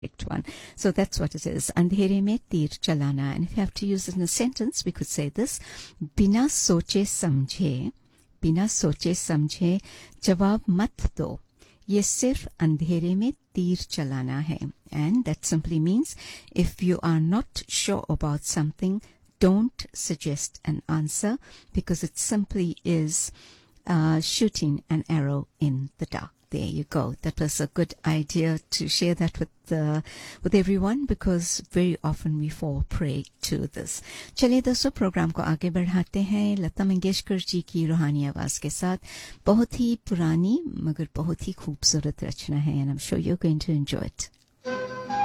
correct one. So that's what it is. अंधेरे में तीर चलाना. And if you have to use it in a sentence, we could say this. बिना सोचे समझे जवाब मत दो. ये सिर्फ अंधेरे में तीर चलाना है. And that simply means if you are not sure about something, don't suggest an answer because it simply is shooting an arrow in the dark. There you go. That was a good idea to share that with everyone because very often we fall prey to this. चलिए दोस्तों programme को आगे बढ़ाते हैं लता मंगेशकर जी की रूहानी आवाज के साथ. बहुत ही पुरानी मगर बहुत ही खूबसूरत रचना है and I'm sure you're going to enjoy it.